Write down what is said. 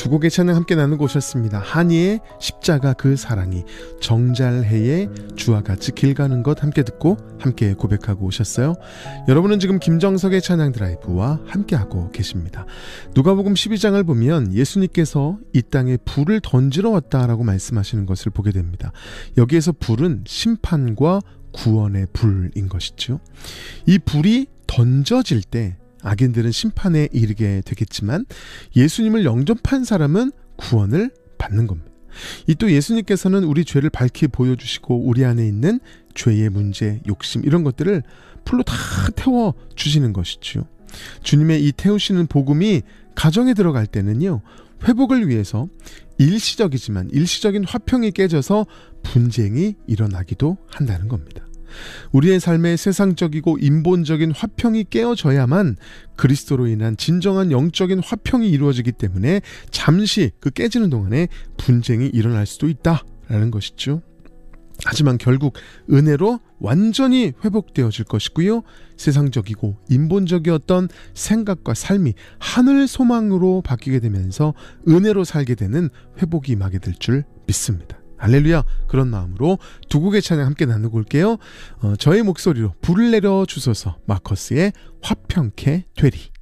두 곡의 찬양 함께 나누고 오셨습니다. 한이의 십자가 그 사랑이, 정잘해의 주와 같이 길 가는 것 함께 듣고 함께 고백하고 오셨어요. 여러분은 지금 김정석의 찬양 드라이브와 함께하고 계십니다. 누가복음 12장을 보면 예수님께서 이 땅에 불을 던지러 왔다라고 말씀하시는 것을 보게 됩니다. 여기에서 불은 심판과 구원의 불인 것이죠. 이 불이 던져질 때 악인들은 심판에 이르게 되겠지만 예수님을 영접한 사람은 구원을 받는 겁니다. 이 또 예수님께서는 우리 죄를 밝히 보여주시고 우리 안에 있는 죄의 문제, 욕심 이런 것들을 풀로 다 태워주시는 것이죠. 주님의 이 태우시는 복음이 가정에 들어갈 때는요, 회복을 위해서 일시적이지만 일시적인 화평이 깨져서 분쟁이 일어나기도 한다는 겁니다. 우리의 삶에 세상적이고 인본적인 화평이 깨어져야만 그리스도로 인한 진정한 영적인 화평이 이루어지기 때문에 잠시 그 깨지는 동안에 분쟁이 일어날 수도 있다라는 것이죠. 하지만 결국 은혜로 완전히 회복되어질 것이고요. 세상적이고 인본적이었던 생각과 삶이 하늘 소망으로 바뀌게 되면서 은혜로 살게 되는 회복이 임하게 될 줄 믿습니다. 할렐루야. 그런 마음으로 두 곡의 찬양 함께 나누고 올게요. 저의 목소리로 불을 내려 주소서, 마커스의 화평케 되리.